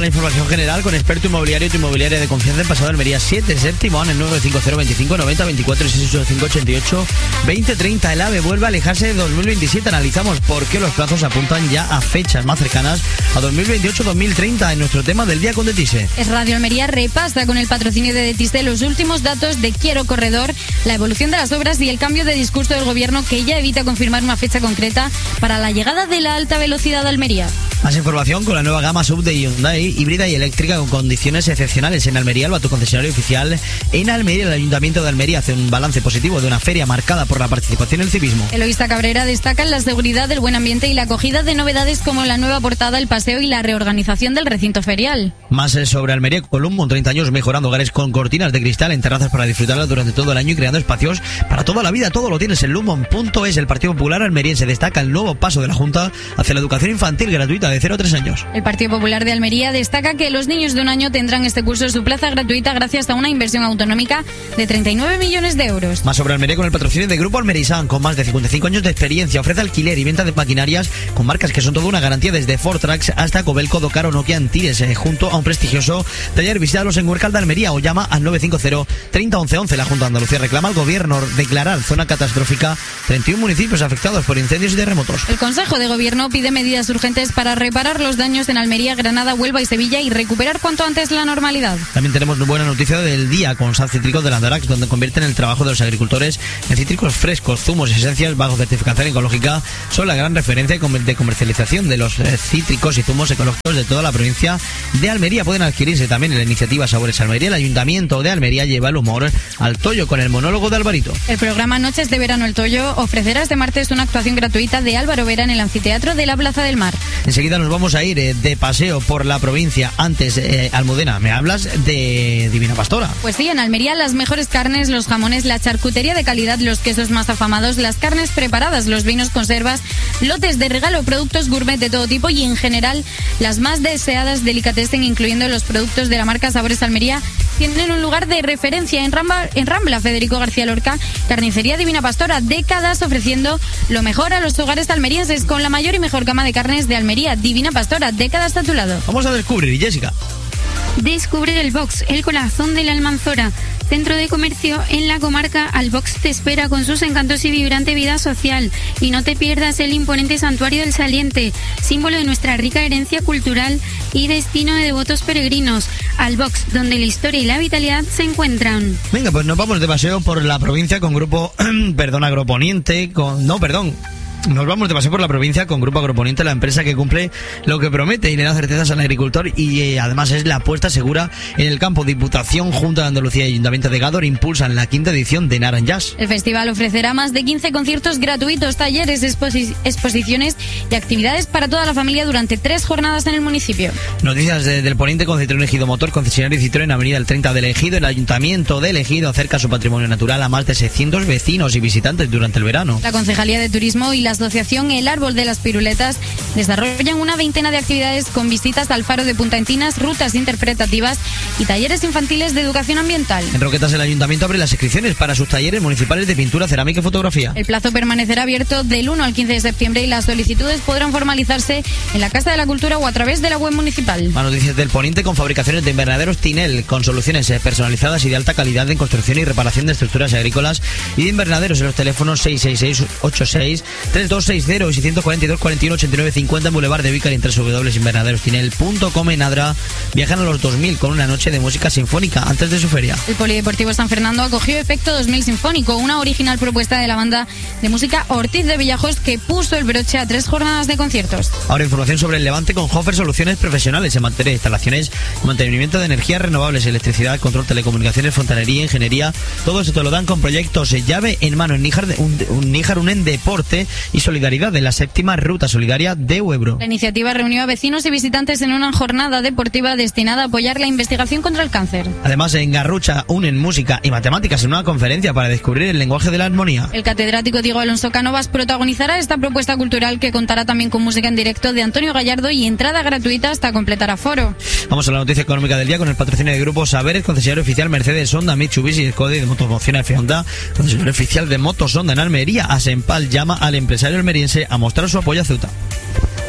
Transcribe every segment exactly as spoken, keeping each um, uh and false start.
la información general con experto inmobiliario y tu inmobiliaria de confianza en Paseo de Almería siete, séptimo, en el nueve cinco cero veinticinco noventa veinticuatro y seis ocho cinco ochenta y ocho veinte treinta. El AVE vuelve a alejarse de dos mil veintisiete. Analizamos por qué los plazos apuntan ya a fechas más cercanas a dos mil veintiocho dos mil treinta en nuestro tema del día con Detise. Es Radio Almería repasa con el patrocinio de Detise los últimos datos de Quiero Corredor, la evolución de las obras y el cambio de discurso del gobierno que ya evita confirmar una fecha concreta para la llegada de la alta velocidad a Almería. Más información con la nueva gama sub de Hyundai, híbrida y eléctrica con condiciones excepcionales en Almería. Alba, tu concesionario oficial en Almería. El Ayuntamiento de Almería hace un balance positivo de una feria marcada por la participación y el civismo. Eloísta Cabrera destaca la seguridad, el buen ambiente y la acogida de novedades como la nueva portada, el paseo y la reorganización del recinto ferial. Más sobre Almería. Columbo, treinta años mejorando hogares con cortinas de cristal en terrazas para disfrutarlas durante todo el año y creando espacios para toda la vida. Todo lo tienes en lumon punto es. El Partido Popular almeriense destaca el nuevo paso de la Junta hacia la educación infantil gratuita de cero a tres años. El Partido Popular de Almería destaca que los niños de un año tendrán este curso su plaza gratuita gracias a una inversión autonómica de treinta y nueve millones de euros. Más sobre Almería con el patrocinio de Grupo Almerisan, con más de cincuenta y cinco años de experiencia. Ofrece alquiler y venta de maquinarias con marcas que son toda una garantía, desde Ford Trucks hasta Cobelco, Docar o Nokia Antires, eh, junto a un prestigioso taller. Visítalos en Huércal de Almería o llama al nueve cinco cero treinta once once. La Junta de Andalucía reclama al gobierno declarar zona catastrófica treinta y uno municipios afectados por incendios y terremotos. El Consejo de Gobierno pide medidas urgentes para reparar los daños en Almería, Granada, Huelva y Sevilla y recuperar cuanto antes la normalidad. También tenemos una buena noticia del día con Sal Cítricos de Landarax, donde convierten el trabajo de los agricultores en cítricos frescos, zumos y esencias bajo certificación ecológica. Son la gran referencia de comercialización de los cítricos y zumos ecológicos de toda la provincia de Almería. Pueden adquirirse también en la iniciativa Sabores Almería. El Ayuntamiento de Almería lleva el humor al Toyo con el monólogo de Alvarito. El programa Noches de Verano El Toyo ofrecerá este martes una actuación gratuita de Álvaro Vera en el anfiteatro de la Plaza del Mar. Enseguida nos vamos a ir eh, de paseo por la provincia. Antes, eh, Almudena, me hablas de Divina Pastora. Pues sí, en Almería las mejores carnes, los jamones, la charcutería de calidad, los quesos más afamados, las carnes preparadas, los vinos, conservas, lotes de regalo, productos gourmet de todo tipo y en general las más deseadas delicatessen, incluyendo los productos de la marca Sabores Almería, tienen un lugar de referencia en Rambla, en Rambla Federico García Lorca. Carnicería Divina Pastora, décadas ofreciendo lo mejor a los hogares almerienses con la mayor y mejor gama de carnes de Almería. Divina Pastora, décadas a tu lado. Vamos a descubrir, Jessica. Descubre el Box, el corazón de la Almanzora. Centro de comercio en la comarca, Albox te espera con sus encantos y vibrante vida social. Y no te pierdas el imponente Santuario del Saliente, símbolo de nuestra rica herencia cultural y destino de devotos peregrinos. Albox, donde la historia y la vitalidad se encuentran. Venga, pues nos vamos de paseo por la provincia con grupo, perdón, Agroponiente, con, no, perdón. Nos vamos de paseo por la provincia con Grupo Agroponiente, la empresa que cumple lo que promete y le da certezas al agricultor y eh, además es la apuesta segura en el campo. Diputación, Junta de Andalucía y Ayuntamiento de Gádor impulsan la quinta edición de Naran Jazz. El festival ofrecerá más de quince conciertos gratuitos, talleres, exposi- exposiciones y actividades para toda la familia durante tres jornadas en el municipio. Noticias de, del Poniente con Citroën Ejido Motor, concesionario Citroën, Avenida el treinta del Ejido. El Ayuntamiento del Ejido acerca su patrimonio natural a más de seiscientos vecinos y visitantes durante el verano. La Concejalía de Turismo y la Asociación El Árbol de las Piruletas desarrollan una veintena de actividades con visitas al Faro de Punta Encinas, rutas interpretativas y talleres infantiles de educación ambiental. En Roquetas el Ayuntamiento abre las inscripciones para sus talleres municipales de pintura, cerámica y fotografía. El plazo permanecerá abierto del uno al quince de septiembre y las solicitudes podrán formalizarse en la Casa de la Cultura o a través de la web municipal. Más noticias del Poniente con fabricaciones de invernaderos Tinel, con soluciones personalizadas y de alta calidad en construcción y reparación de estructuras agrícolas y de invernaderos en los teléfonos seis seis seis ocho seis tres dos seis cero y seiscientos cuarenta y dos cuarenta y uno ochenta y nueve cincuenta en Boulevard de Vícar y en doble u doble u doble u punto invernaderos tinel punto com. En Adra viajan a los dos mil con una noche de música sinfónica antes de su feria. El Polideportivo San Fernando acogió Efecto dos mil Sinfónico, una original propuesta de la banda de música Ortiz de Villajos que puso el broche a tres jornadas de conciertos. Ahora información sobre el Levante con Hofer Soluciones Profesionales en materia de instalaciones, mantenimiento de energías renovables, electricidad, control, telecomunicaciones, fontanería, ingeniería. Todo esto te lo dan con proyectos llave en mano en Níjar, un, un Níjar Unen Deporte y Solidaridad de la séptima ruta solidaria de Huebro. La iniciativa reunió a vecinos y visitantes en una jornada deportiva destinada a apoyar la investigación contra el cáncer. Además, en Garrucha unen música y matemáticas en una conferencia para descubrir el lenguaje de la armonía. El catedrático Diego Alonso Cánovas protagonizará esta propuesta cultural que contará también con música en directo de Antonio Gallardo y entrada gratuita hasta completar aforo. Vamos a la noticia económica del día con el patrocinio de Grupo Saberes, concesionario oficial Mercedes, Honda, Mitsubishi, Skoda y de Motomoción F Honda, concesionario oficial de Motos Honda en Almería. Asempal llama al empresario almeriense a mostrar su apoyo a Ceuta.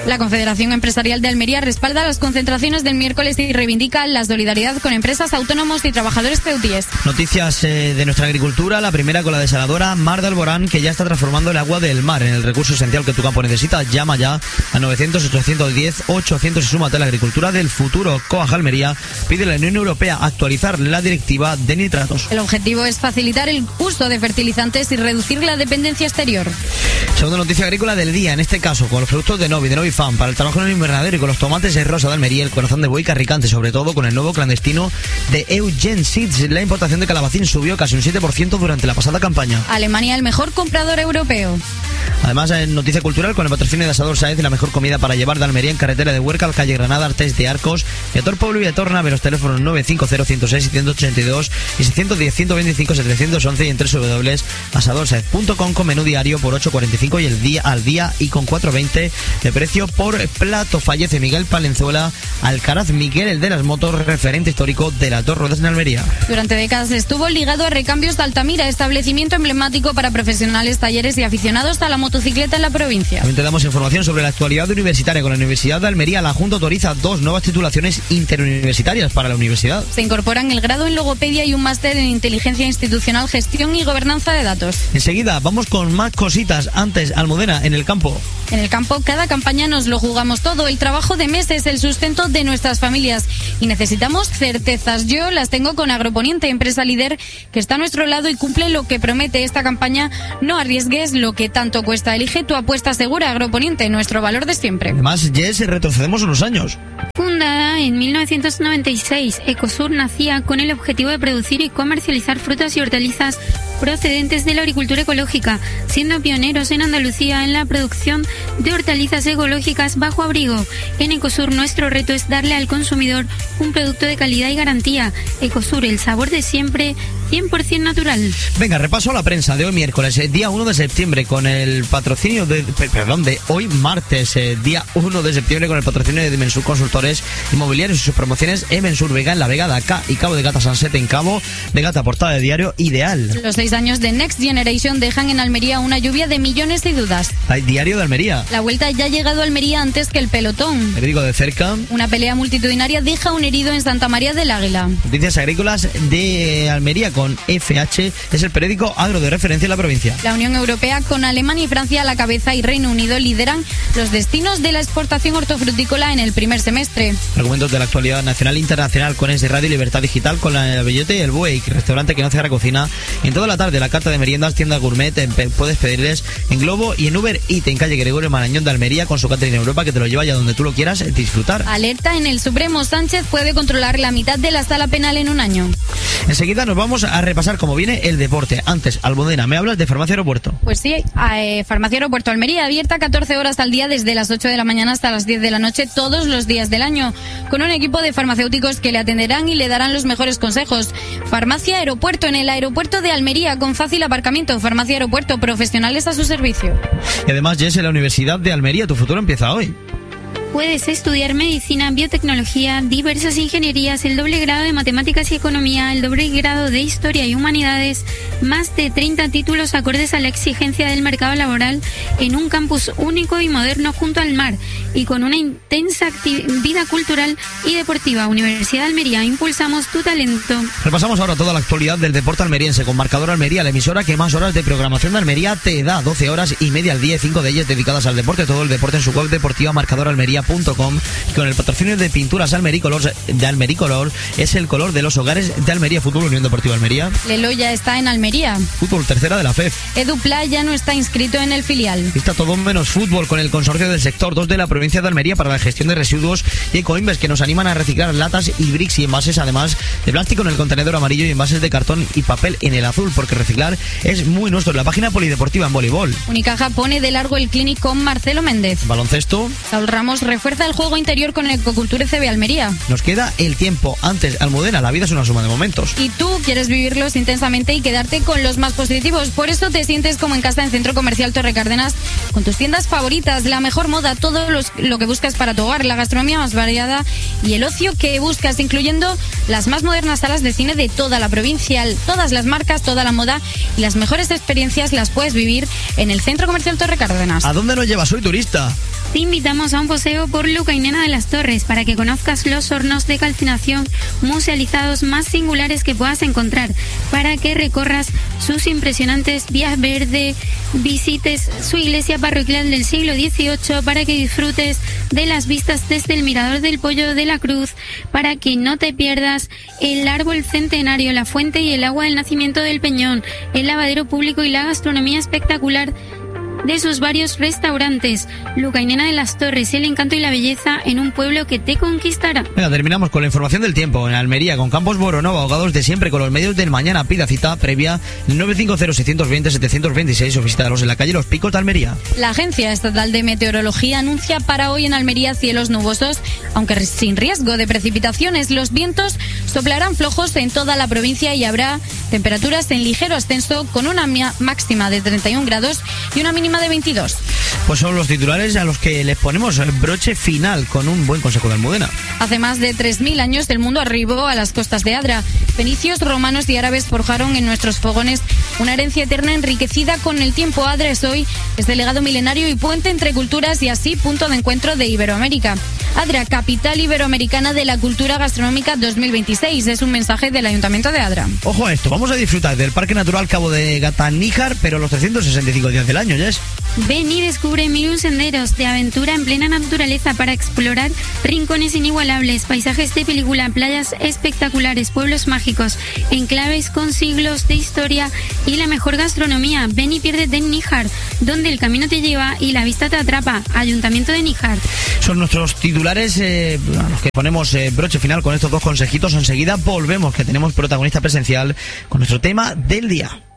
La Confederación Empresarial de Almería respalda las concentraciones del miércoles y reivindica la solidaridad con empresas, autónomos y trabajadores ceutíes. Noticias eh, de nuestra agricultura, la primera con la desaladora Mar de Alborán, que ya está transformando el agua del mar en el recurso esencial que tu campo necesita. Llama ya a novecientos, ochocientos diez, ochocientos y súmate a la agricultura del futuro. Coag Almería pide a la Unión Europea actualizar la directiva de nitratos. El objetivo es facilitar el uso de fertilizantes y reducir la dependencia exterior. Segunda noticia agrícola del día, en este caso con los productos de Novi, de Novi Farm, para el trabajo en el invernadero y con los tomates de rosa de Almería, el corazón de buey carricante, sobre todo con el nuevo clandestino de Eugen Seeds. La importación de calabacín subió casi un siete por ciento durante la pasada campaña. Alemania, el mejor comprador europeo. Además, en noticia cultural, con el patrocinio de Asador Sáez y la mejor comida para llevar de Almería en carretera de Huércal, calle Granada, Artés de Arcos, Yator Pueblo y Yator Nave, los teléfonos nueve cinco cero, uno cero seis, siete ocho dos y seiscientos diez, ciento veinticinco, setecientos once y en doble u doble u doble u punto asador saez punto com con menú diario por ocho cuarenta y cinco y el día al día y con cuatro veinte de precio por plato. Fallece Miguel Palenzuela Alcaraz Miguel, el de las motos, referente histórico de las dos ruedas en Almería. Durante décadas estuvo ligado a Recambios de Altamira, establecimiento emblemático para profesionales, talleres y aficionados a la motocicleta en la provincia. También te damos información sobre la actualidad universitaria. Con la Universidad de Almería, la Junta autoriza dos nuevas titulaciones interuniversitarias para la universidad. Se incorporan el grado en logopedia y un máster en inteligencia institucional, gestión y gobernanza de datos. Enseguida vamos con más cositas. Antes, Almudena, en el campo. En el campo, cada campaña nos lo jugamos todo. El trabajo de meses, el sustento de nuestras familias. Y necesitamos certezas. Yo las tengo con Agroponiente, empresa líder que está a nuestro lado y cumple lo que promete esta campaña. No arriesgues lo que tanto cuesta. Elige tu apuesta segura. Agroponiente, nuestro valor de siempre. Además, Jess, retrocedemos unos años. Fundada en mil novecientos noventa y seis, Ecosur nacía con el objetivo de producir y comercializar frutas y hortalizas procedentes de la agricultura ecológica, siendo pioneros en Andalucía en la producción de hortalizas ecológicas bajo abrigo. En Ecosur nuestro reto es darle al consumidor un producto de calidad y garantía. Ecosur, el sabor de siempre, cien por ciento natural. Venga, repaso a la prensa de hoy miércoles, eh, día uno de septiembre, con el patrocinio de, perdón, de hoy martes, eh, día uno de septiembre, con el patrocinio de Dimensur Consultores Inmobiliarios y sus promociones Emensur Vega en La Vega, Acá y Cabo de Gata Sunset en Cabo de Gata, portada de diario Ideal. Los seis años de Next Generation dejan en Almería una lluvia de millones de dudas. Hay diario de Almería. La vuelta ya ha llegado a Almería antes que el pelotón. Periódico de cerca. Una pelea multitudinaria deja un herido en Santa María del Águila. Noticias agrícolas de Almería con F H, es el periódico agro de referencia en la provincia. La Unión Europea, con Alemania y Francia a la cabeza y Reino Unido, lideran los destinos de la exportación hortofrutícola en el primer semestre. Argumentos de la actualidad nacional e internacional con Es de Radio y Libertad Digital, con la Bellote y el Buey, restaurante que no cierra cocina. En toda la tarde, la carta de meriendas, tienda gourmet, en, puedes pedirles en Globo y en Uber Eats en calle Gregorio Marañón de Almería, con su catering Europa, que te lo lleva ya donde tú lo quieras disfrutar. Alerta en el Supremo, Sánchez puede controlar la mitad de la sala penal en un año. Enseguida nos vamos a repasar cómo viene el deporte. Antes, Almudena, ¿me hablas de Farmacia Aeropuerto? Pues sí, eh, Farmacia Aeropuerto Almería, abierta catorce horas al día desde las ocho de la mañana hasta las diez de la noche todos los días del año, con un equipo de farmacéuticos que le atenderán y le darán los mejores consejos. Farmacia Aeropuerto, en el aeropuerto de Almería, con fácil aparcamiento. Farmacia Aeropuerto, profesionales a su servicio. Y además, Jess, en la Universidad de Almería, tu futuro empieza hoy. Puedes estudiar medicina, biotecnología, diversas ingenierías, el doble grado de matemáticas y economía, el doble grado de historia y humanidades, más de treinta títulos acordes a la exigencia del mercado laboral en un campus único y moderno junto al mar y con una intensa vida cultural y deportiva. Universidad de Almería, impulsamos tu talento. Repasamos ahora toda la actualidad del deporte almeriense con Marcador Almería, la emisora que más horas de programación de Almería te da, doce horas y media al día, cinco de ellas dedicadas al deporte, todo el deporte en su web deportiva marcador almería punto com, con el patrocinio de Pinturas Almericolor, de Almericolor, es el color de los hogares de Almería. Fútbol, Unión Deportiva Almería. Lelo ya está en Almería. Fútbol, tercera de la F E F. Edupla ya no está inscrito en el filial. Está todo menos fútbol con el consorcio del sector dos de la provincia de Almería para la gestión de residuos y Ecoimbes, que nos animan a reciclar latas y bricks y envases, además de plástico en el contenedor amarillo y envases de cartón y papel en el azul, porque reciclar es muy nuestro. En la página polideportiva en voleibol. Unicaja pone de largo el clinic con Marcelo Méndez. Baloncesto. Saúl Ramos refuerza el juego interior con el Ecoculture C B Almería. Nos queda el tiempo. Antes, Almudena, la vida es una suma de momentos. Y tú quieres vivirlos intensamente y quedarte con los más positivos. Por eso te sientes como en casa en Centro Comercial Torre Cárdenas, con tus tiendas favoritas, la mejor moda, todo los, lo que buscas para tu hogar, la gastronomía más variada y el ocio que buscas, incluyendo las más modernas salas de cine de toda la provincia, todas las marcas, toda la moda y las mejores experiencias las puedes vivir en el Centro Comercial Torre Cárdenas. ¿A dónde nos llevas hoy, turista? te invitamos a un paseo por Lucainena de las Torres para que conozcas los hornos de calcinación musealizados más singulares que puedas encontrar, para que recorras sus impresionantes vías verdes, visites su iglesia parroquial del siglo dieciocho, para que disfrutes de las vistas desde el Mirador del Pollo de la Cruz, para que no te pierdas el árbol centenario, la fuente y el agua del nacimiento del Peñón, el lavadero público y la gastronomía espectacular de sus varios restaurantes. Lucainena de las Torres, el encanto y la belleza en un pueblo que te conquistará. Venga, terminamos con la información del tiempo. En Almería, con Campos Boronova, abogados de siempre con los medios del mañana. Pida cita previa nueve cinco cero, seis dos cero, siete dos seis o visítalos en la calle Los Picos de Almería. La Agencia Estatal de Meteorología anuncia para hoy en Almería cielos nubosos, aunque sin riesgo de precipitaciones. Los vientos soplarán flojos en toda la provincia y habrá temperaturas en ligero ascenso, con una máxima de treinta y un grados y una mínima de veintidós. Pues son los titulares a los que les ponemos broche final con un buen consejo de Almudena. Hace más de tres mil años el mundo arribó a las costas de Adra. Fenicios, romanos y árabes forjaron en nuestros fogones una herencia eterna enriquecida con el tiempo. Adra es hoy este legado milenario y puente entre culturas y así punto de encuentro de Iberoamérica. Adra, capital iberoamericana de la cultura gastronómica dos mil veintiséis. Es un mensaje del Ayuntamiento de Adra. Ojo a esto, vamos a disfrutar del Parque Natural Cabo de Gata-Níjar, pero los trescientos sesenta y cinco días del año, Jess. Ven y descubre mil un senderos de aventura en plena naturaleza para explorar rincones inigualables, paisajes de película, playas espectaculares, pueblos mágicos, enclaves con siglos de historia y la mejor gastronomía. Ven y piérdete en Níjar, donde el camino te lleva y la vista te atrapa. Ayuntamiento de Níjar. Son nuestros titulares eh, a los que ponemos eh, broche final con estos dos consejitos. Enseguida volvemos, que tenemos protagonista presencial con nuestro tema del día.